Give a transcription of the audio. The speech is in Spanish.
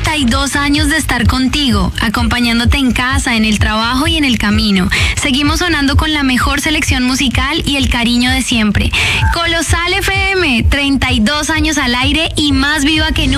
32 años de estar contigo, acompañándote en casa, en el trabajo y en el camino. Seguimos sonando con la mejor selección musical y el cariño de siempre. Colosal FM, 32 años al aire y más viva que nunca.